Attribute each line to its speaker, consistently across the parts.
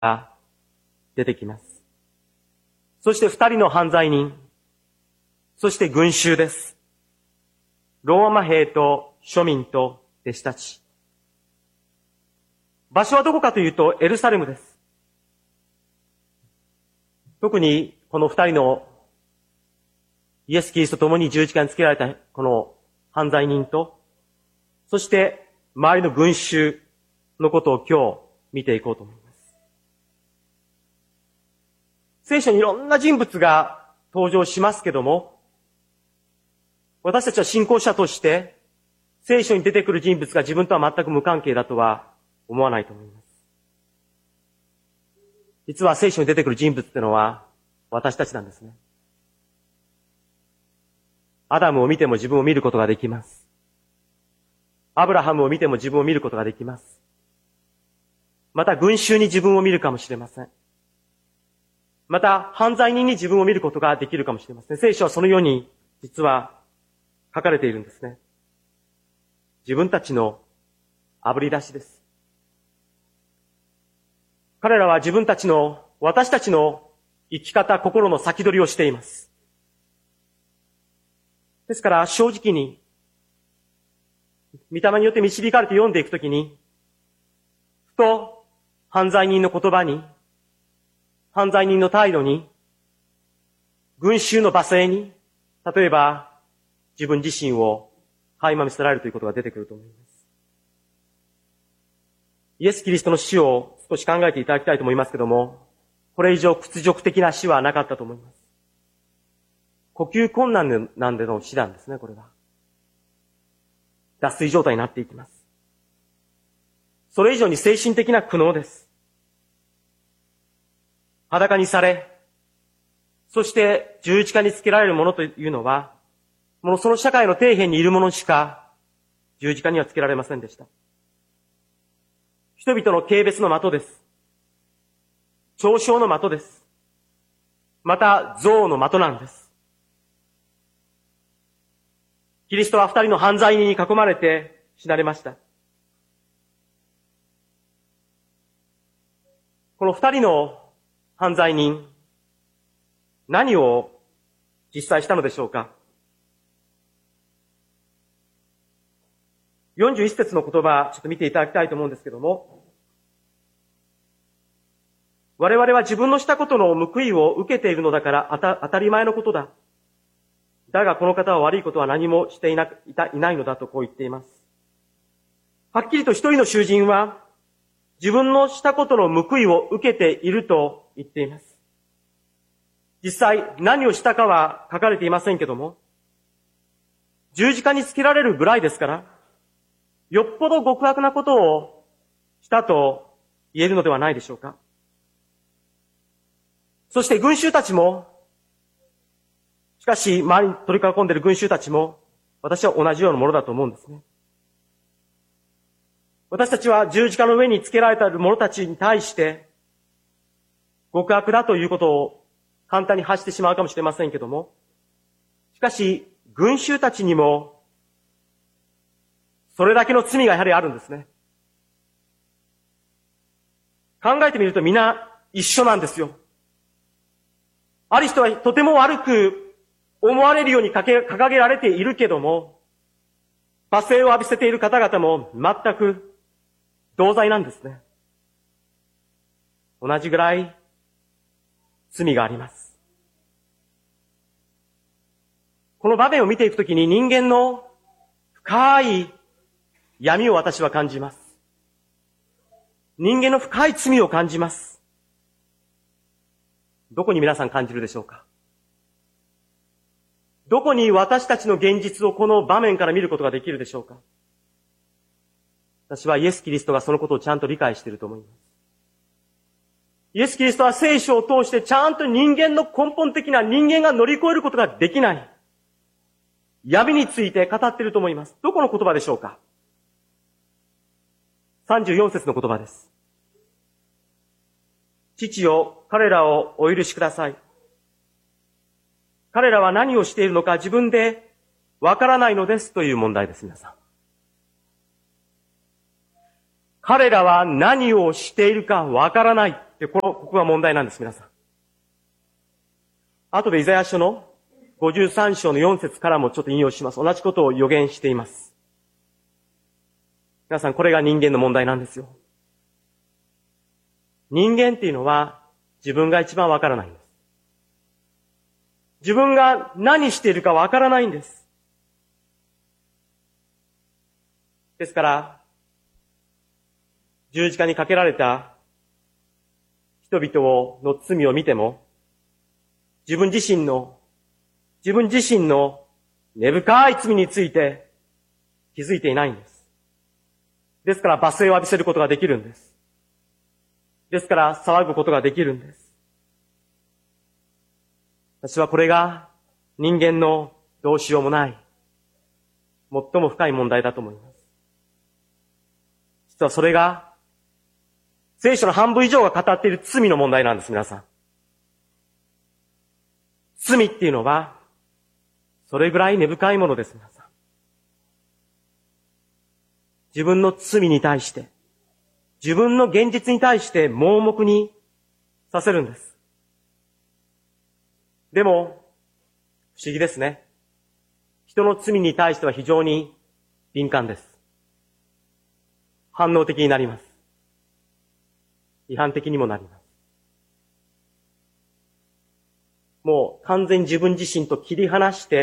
Speaker 1: が出てきます。そして二人の犯罪人、そして群衆です。ローマ兵と庶民と弟子たち。場所はどこかというとエルサレムです。特にこの二人のイエス・キリストと共に十字架につけられたこの犯罪人と、そして周りの群衆のことを今日見ていこうと思います。聖書にいろんな人物が登場しますけども、私たちは信仰者として聖書に出てくる人物が自分とは全く無関係だとは思わないと思います。実は聖書に出てくる人物ってのは私たちなんですね。アダムを見ても自分を見ることができます。アブラハムを見ても自分を見ることができます。また群衆に自分を見るかもしれません。また犯罪人に自分を見ることができるかもしれません。聖書はそのように実は書かれているんですね。自分たちの炙り出しです。彼らは自分たちの、私たちの生き方、心の先取りをしています。ですから正直に、御霊によって導かれて読んでいくときに、ふと犯罪人の言葉に、犯罪人の態度に、群衆の罵声に、例えば自分自身を垣間見せられるということが出てくると思います。イエス・キリストの死を少し考えていただきたいと思いますけども、これ以上屈辱的な死はなかったと思います。呼吸困難なんでの死なんですね、これは。脱水状態になっていきます。それ以上に精神的な苦悩です。裸にされ、そして十字架につけられるものというのは、もうその社会の底辺にいる者しか十字架にはつけられませんでした。人々の軽蔑の的です。嘲笑の的です。また憎悪の的なんです。キリストは二人の犯罪人に囲まれて死なれました。この二人の犯罪人、何を実際したのでしょうか。41節の言葉、ちょっと見ていただきたいと思うんですけども、我々は自分のしたことの報いを受けているのだから当たり前のことだ。だがこの方は悪いことは何もしていないのだとこう言っています。はっきりと一人の囚人は自分のしたことの報いを受けていると言っています。実際何をしたかは書かれていませんけども、十字架につけられるぐらいですから、よっぽど極悪なことをしたと言えるのではないでしょうか。そして群衆たちも、しかし周りに取り囲んでいる群衆たちも、私は同じようなものだと思うんですね。私たちは十字架の上につけられている者たちに対して、極悪だということを簡単に発してしまうかもしれませんけども、しかし群衆たちにも、それだけの罪がやはりあるんですね。考えてみるとみんな一緒なんですよ。ある人はとても悪く思われるように掲げられているけども、罵声を浴びせている方々も全く同罪なんですね。同じぐらい罪があります。この場面を見ていくときに人間の深い闇を私は感じます。人間の深い罪を感じます。どこに皆さん感じるでしょうか。どこに私たちの現実をこの場面から見ることができるでしょうか。私はイエス・キリストがそのことをちゃんと理解していると思います。イエス・キリストは聖書を通してちゃんと人間の根本的な人間が乗り越えることができない闇について語っていると思います。どこの言葉でしょうか。34節の言葉です。父よ、彼らをお許しください。彼らは何をしているのか自分でわからないのですという問題です、皆さん。彼らは何をしているかわからないで、ここが問題なんです、皆さん。後でイザヤ書の53章の4節からもちょっと引用します。同じことを予言しています。皆さん、これが人間の問題なんですよ。人間っていうのは自分が一番わからないんです。自分が何しているかわからないんです。ですから、十字架にかけられた人々の罪を見ても、自分自身の根深い罪について気づいていないんです。ですから罵声を浴びせることができるんです。ですから騒ぐことができるんです。私はこれが人間のどうしようもない、最も深い問題だと思います。実はそれが聖書の半分以上が語っている罪の問題なんです、皆さん。罪っていうのは、それぐらい根深いものです、皆さん。自分の罪に対して、自分の現実に対して盲目にさせるんです。でも、不思議ですね。人の罪に対しては非常に敏感です。反応的になります。批判的にもなります。もう完全に自分自身と切り離して、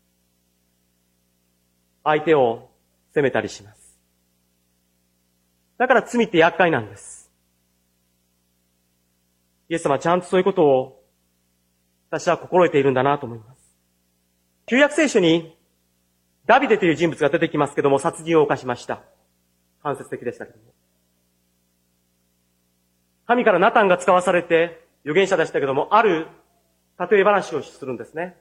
Speaker 1: 相手を責めたりします。だから罪って厄介なんです。イエス様はちゃんとそういうことを私は心得ているんだなと思います。旧約聖書にダビデという人物が出てきますけども、殺人を犯しました。間接的でしたけども。神からナタンが使わされて預言者でしたけども、ある例え話をするんですね。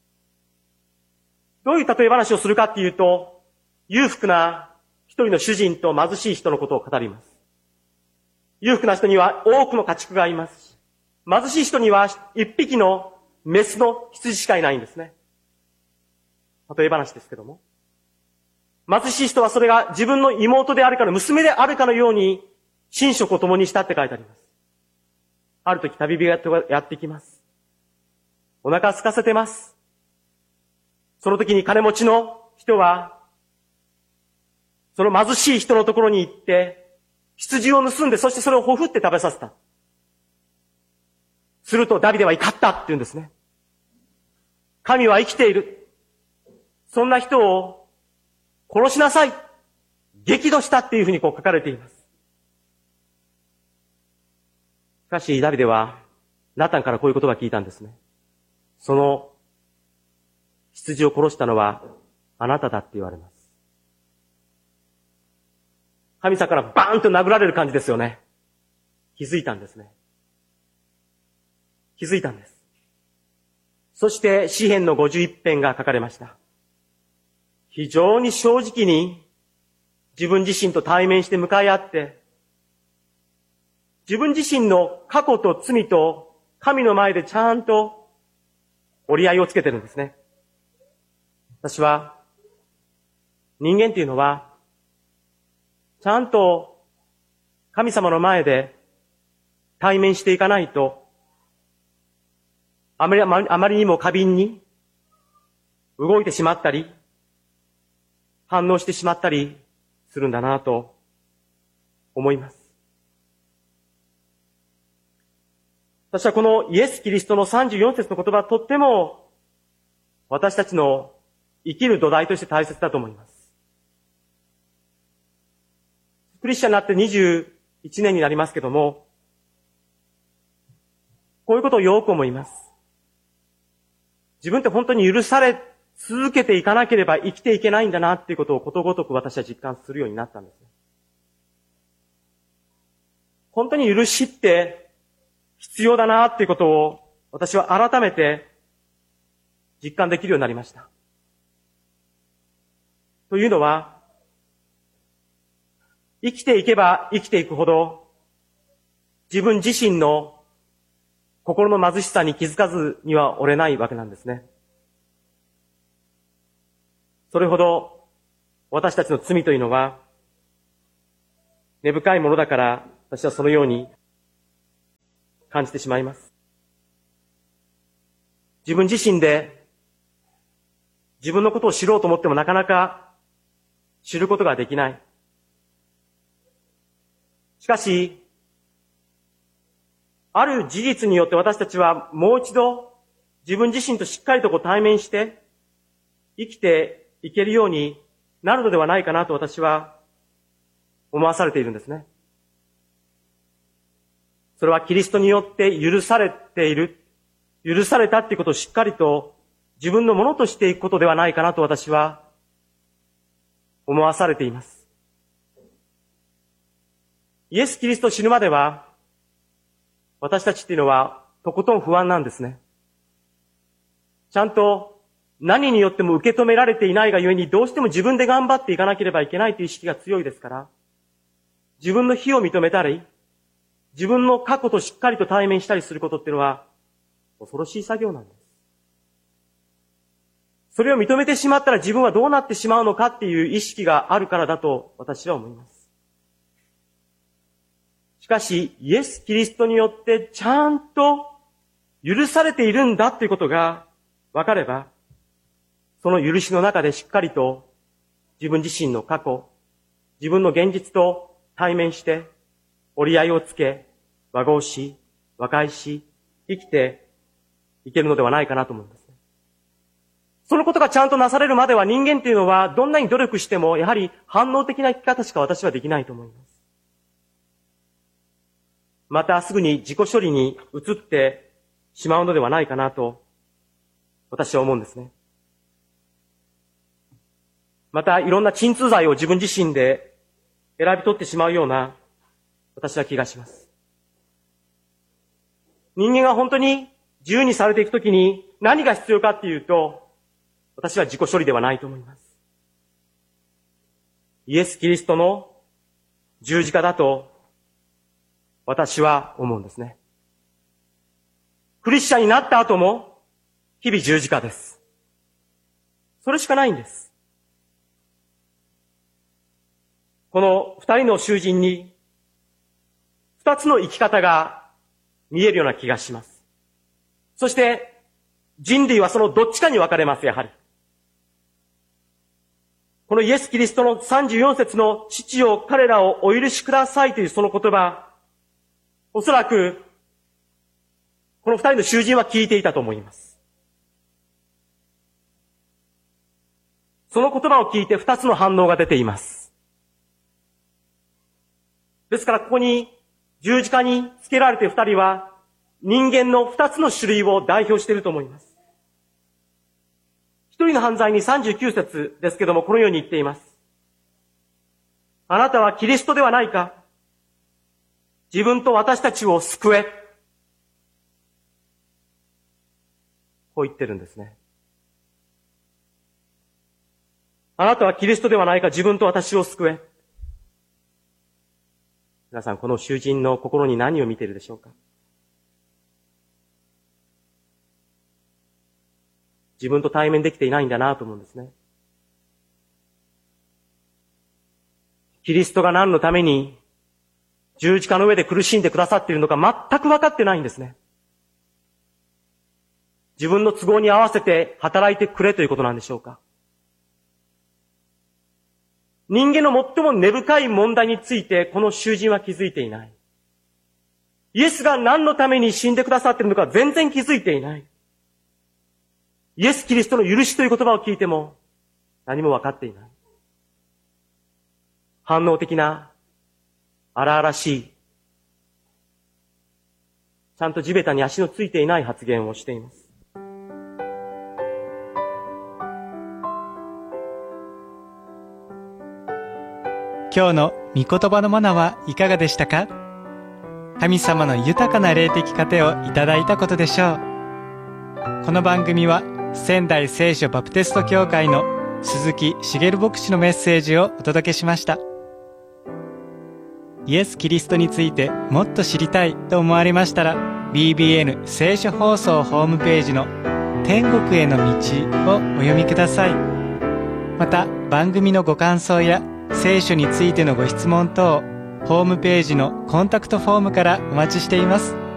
Speaker 1: どういう例え話をするかっていうと、裕福な一人の主人と貧しい人のことを語ります。裕福な人には多くの家畜がいますし、貧しい人には一匹のメスの羊しかいないんですね。例え話ですけども。貧しい人はそれが自分の妹であるかの娘であるかのように寝食を共にしたって書いてあります。ある時旅人がやってきます。お腹空かせてます。その時に金持ちの人は、その貧しい人のところに行って、羊を盗んで、そしてそれをほふって食べさせた。するとダビデは怒ったって言うんですね。神は生きている。そんな人を殺しなさい。激怒したっていうふうに書かれています。しかしダビデはナタンからこういう言葉を聞いたんですね。その羊を殺したのはあなただって言われます。神様からバーンと殴られる感じですよね。気づいたんですね。気づいたんです。そして詩編の51編が書かれました。非常に正直に自分自身と対面して向かい合って、自分自身の過去と罪と神の前でちゃんと折り合いをつけてるんですね。私は人間っていうのはちゃんと神様の前で対面していかないとあまりにも過敏に動いてしまったり反応してしまったりするんだなと思います。私はこのイエス・キリストの34節の言葉はとっても私たちの生きる土台として大切だと思います。クリスチャンになって21年になりますけども、こういうことをよく思います。自分って本当に許され続けていかなければ生きていけないんだなっていうことをことごとく私は実感するようになったんです。本当に許しって必要だなっていうことを私は改めて実感できるようになりました。というのは、生きていけば生きていくほど自分自身の心の貧しさに気づかずには折れないわけなんですね。それほど私たちの罪というのは根深いものだから私はそのように感じてしまいます。自分自身で自分のことを知ろうと思ってもなかなか知ることができない。しかし、ある事実によって私たちはもう一度自分自身としっかりと対面して生きていけるようになるのではないかなと私は思わされているんですね。それはキリストによって許されている、許されたっていうことをしっかりと自分のものとしていくことではないかなと私は思わされています。イエス・キリスト死ぬまでは私たちっていうのはとことん不安なんですね。ちゃんと何によっても受け止められていないがゆえにどうしても自分で頑張っていかなければいけないという意識が強いですから、自分の非を認めたり、自分の過去としっかりと対面したりすることっていうのは恐ろしい作業なんです。それを認めてしまったら自分はどうなってしまうのかっていう意識があるからだと私は思います。しかし、イエス・キリストによってちゃんと許されているんだということが分かれば、その許しの中でしっかりと自分自身の過去、自分の現実と対面して折り合いをつけ、和合し、和解し、生きていけるのではないかなと思うんですね。そのことがちゃんとなされるまでは人間というのはどんなに努力してもやはり反応的な生き方しか私はできないと思います。またすぐに自己処理に移ってしまうのではないかなと私は思うんですね。またいろんな鎮痛剤を自分自身で選び取ってしまうような私は気がします。人間が本当に自由にされていくときに何が必要かっていうと、私は自己処理ではないと思います。イエス・キリストの十字架だと私は思うんですね。クリスチャンになった後も日々十字架です。それしかないんです。この二人の囚人に二つの生き方が見えるような気がします。そして人類はそのどっちかに分かれます、やはり。このイエス・キリストの34節の父よ彼らをお許しくださいというその言葉、おそらくこの二人の囚人は聞いていたと思います。その言葉を聞いて二つの反応が出ています。ですからここに十字架につけられて二人は人間の二つの種類を代表していると思います。一人の犯罪に39節ですけどもこのように言っています。あなたはキリストではないか。自分と私たちを救え。こう言ってるんですね。あなたはキリストではないか。自分と私を救え。皆さん、この囚人の心に何を見ているでしょうか。自分と対面できていないんだなと思うんですね。キリストが何のために十字架の上で苦しんでくださっているのか全く分かってないんですね。自分の都合に合わせて働いてくれということなんでしょうか。人間の最も根深い問題についてこの囚人は気づいていない。イエスが何のために死んでくださっているのか全然気づいていない。イエス・キリストの許しという言葉を聞いても何も分かっていない。反応的な、荒々しい、ちゃんと地べたに足のついていない発言をしています。
Speaker 2: 今日の御言葉のマナはいかがでしたか？神様の豊かな霊的糧をいただいたことでしょう。この番組は仙台聖書バプテスト教会の鈴木茂牧師のメッセージをお届けしました。イエス・キリストについてもっと知りたいと思われましたら BBN 聖書放送ホームページの天国への道をお読みください。また番組のご感想や聖書についてのご質問等、ホームページのコンタクトフォームからお待ちしています。